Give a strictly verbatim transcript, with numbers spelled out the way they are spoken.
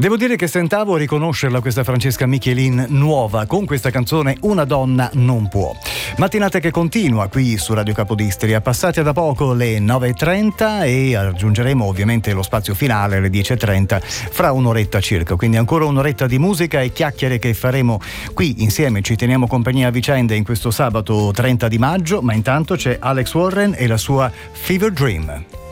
Devo dire che stentavo a riconoscerla questa Francesca Michelin nuova con questa canzone Una donna non può. Mattinata che continua qui su Radio Capodistria, passate da poco le nove e trenta e aggiungeremo ovviamente lo spazio finale alle dieci e trenta fra un'oretta circa, quindi ancora un'oretta di musica e chiacchiere che faremo qui insieme, ci teniamo compagnia a vicenda in questo sabato trenta di maggio, ma intanto c'è Alex Warren e la sua Fever Dream.